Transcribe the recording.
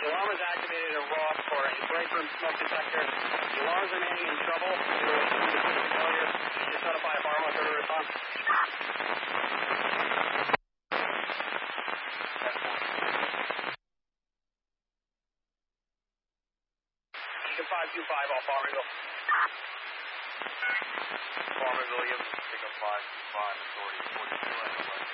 The alarm is activated at Ross for a break room smoke detector. The alarm is remaining in trouble due to a failure. Just notify a fireman to respond. Beacon 525 off Farmerville. Farmerville, you have to pick up 525 authority 42 anyway.